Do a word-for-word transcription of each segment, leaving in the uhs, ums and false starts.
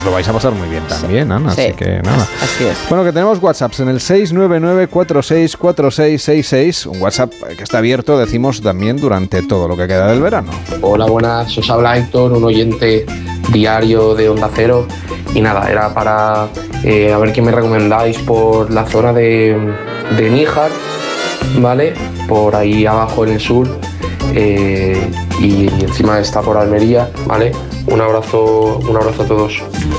Lo vais a pasar muy bien también, sí. Ana, sí. Así que nada. Así es. Bueno, que tenemos WhatsApps en el seis nueve nueve cuatro seis cuatro seis seis seis, un WhatsApp que está abierto, decimos, también durante todo lo que queda del verano. Hola, buenas, os habla Héctor, un oyente diario de Onda Cero, y nada, era para eh, a ver qué me recomendáis por la zona de, de Níjar, ¿vale? Por ahí abajo en el sur, eh, y encima está por Almería, ¿vale? Un abrazo, un abrazo a todos.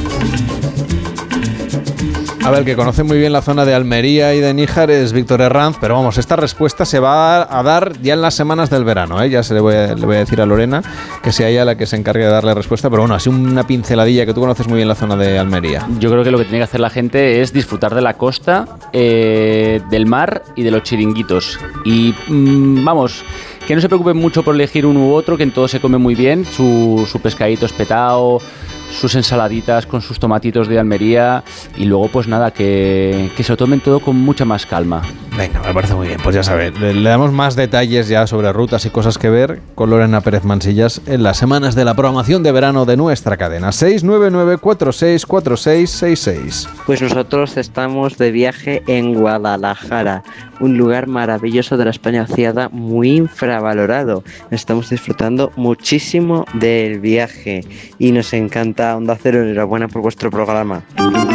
A ver, que conoce muy bien la zona de Almería y de Níjar es Víctor Herranz, pero vamos, esta respuesta se va a dar ya en las semanas del verano, ¿eh? Ya se le voy, a, le voy a decir a Lorena que sea ella la que se encargue de darle respuesta, pero bueno, así una pinceladilla, que tú conoces muy bien la zona de Almería. Yo creo que lo que tiene que hacer la gente es disfrutar de la costa, eh, del mar y de los chiringuitos. Y mmm, vamos, que no se preocupen mucho por elegir uno u otro, que en todo se come muy bien, su, su pescadito espetado, sus ensaladitas con sus tomatitos de Almería, y luego pues nada, que, que se lo tomen todo con mucha más calma. Venga, me parece muy bien, pues ya sabes, le, le damos más detalles ya sobre rutas y cosas que ver con Lorena Pérez Mansillas en las semanas de la programación de verano de nuestra cadena. Seis nueve nueve cuatro seis cuatro seis seis seis. Pues nosotros estamos de viaje en Guadalajara, un lugar maravilloso de la España vaciada, muy infravalorado. Estamos disfrutando muchísimo del viaje y nos encanta Onda Cero. Enhorabuena por vuestro programa.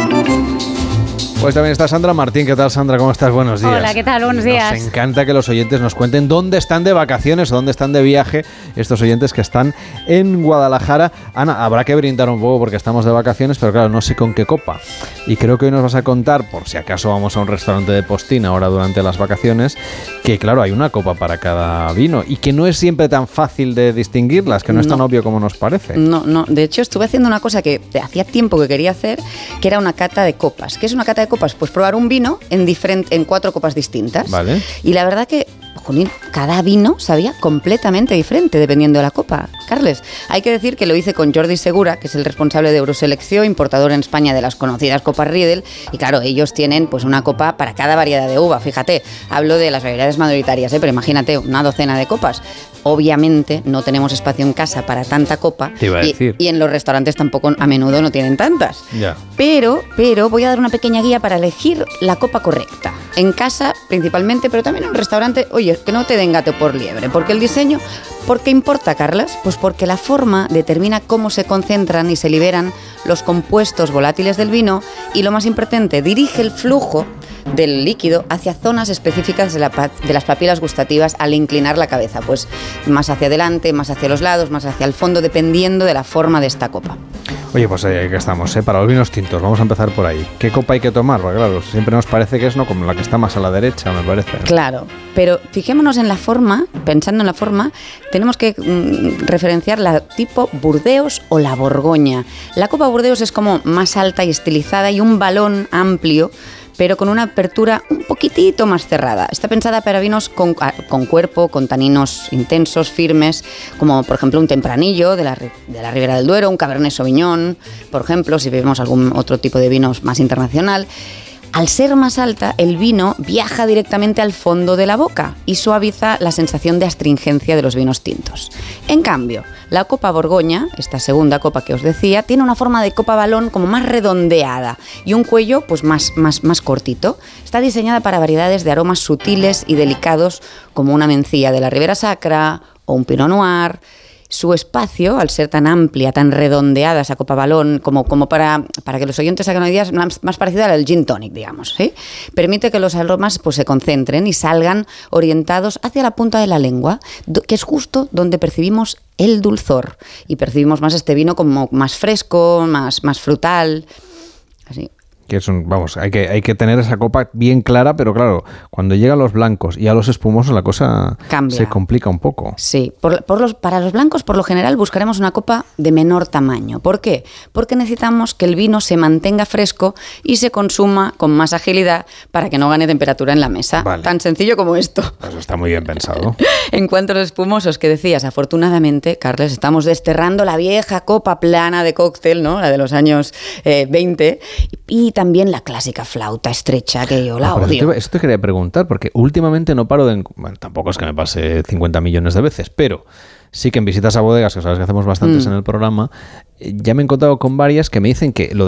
Pues también está Sandra Martín. ¿Qué tal, Sandra? ¿Cómo estás? Buenos días. Hola, ¿qué tal? Buenos días. Nos encanta que los oyentes nos cuenten dónde están de vacaciones o dónde están de viaje estos oyentes que están en Guadalajara. Ana, habrá que brindar un poco porque estamos de vacaciones, pero claro, no sé con qué copa. Y creo que hoy nos vas a contar, por si acaso vamos a un restaurante de postín ahora durante las vacaciones, que claro, hay una copa para cada vino y que no es siempre tan fácil de distinguirlas, que no, no es tan obvio como nos parece. No, no. De hecho, estuve haciendo una cosa que hacía tiempo que quería hacer, que era una cata de copas. ¿Qué es una cata de copas? Pues probar un vino en, diferente, en cuatro copas distintas. Vale. Y la verdad que, jolín, cada vino sabía completamente diferente dependiendo de la copa. Carles, hay que decir que lo hice con Jordi Segura, que es el responsable de Euroselección, importador en España de las conocidas copas Riedel. Y claro, ellos tienen pues una copa para cada variedad de uva. Fíjate, hablo de las variedades mayoritarias, ¿eh? Pero imagínate una docena de copas. Obviamente no tenemos espacio en casa para tanta copa. Te iba a decir. Y, y en los restaurantes tampoco a menudo no tienen tantas. Ya. Pero, pero voy a dar una pequeña guía para elegir la copa correcta. En casa principalmente, pero también en un restaurante. Oye, que no te den gato por liebre, porque el diseño, ¿por qué importa, Carlas? Pues porque la forma determina cómo se concentran y se liberan los compuestos volátiles del vino, y lo más importante, dirige el flujo del líquido hacia zonas específicas de, la, de las papilas gustativas al inclinar la cabeza, pues más hacia adelante, más hacia los lados, más hacia el fondo, dependiendo de la forma de esta copa. Oye, pues ahí que estamos, ¿eh? Para los vinos tintos, vamos a empezar por ahí. ¿Qué copa hay que tomar? Porque claro, siempre nos parece que es no como la que está más a la derecha, me parece. Claro, pero fijémonos en la forma, pensando en la forma, tenemos que mm, referenciar la tipo Burdeos o la Borgoña. La copa Burdeos es como más alta y estilizada y un balón amplio, pero con una apertura un poquitito más cerrada. Está pensada para vinos con, con cuerpo, con taninos intensos, firmes, como por ejemplo un Tempranillo de la, de la Ribera del Duero, un Cabernet Sauvignon, por ejemplo, si vemos algún otro tipo de vinos más internacional. Al ser más alta, el vino viaja directamente al fondo de la boca y suaviza la sensación de astringencia de los vinos tintos. En cambio, la copa Borgoña, esta segunda copa que os decía, tiene una forma de copa balón como más redondeada y un cuello pues más, más, más cortito. Está diseñada para variedades de aromas sutiles y delicados como una mencía de la Ribera Sacra o un Pinot Noir. Su espacio, al ser tan amplia, tan redondeada esa copa balón, como, como para, para que los oyentes hagan una idea, es más, más parecida al gin tonic, digamos, ¿sí? Permite que los aromas pues, se concentren y salgan orientados hacia la punta de la lengua, que es justo donde percibimos el dulzor. Y percibimos más este vino como más fresco, más, más frutal, así. Que es un, vamos, hay que, hay que tener esa copa bien clara, pero claro, cuando llegan los blancos y a los espumosos la cosa cambia. Se complica un poco. Sí, por, por los, para los blancos por lo general buscaremos una copa de menor tamaño. ¿Por qué? Porque necesitamos que el vino se mantenga fresco y se consuma con más agilidad para que no gane temperatura en la mesa. Vale. Tan sencillo como esto. Eso está muy bien pensado. En cuanto a los espumosos que decías, afortunadamente, Carles, estamos desterrando la vieja copa plana de cóctel, ¿no? La de los años eh, veinte, y también la clásica flauta estrecha, que yo la ah, odio. Eso te quería preguntar, porque últimamente no paro de... Bueno, tampoco es que me pase cincuenta millones de veces, pero sí que en visitas a bodegas, que sabes que hacemos bastantes Mm. en el programa, eh, ya me he encontrado con varias que me dicen que lo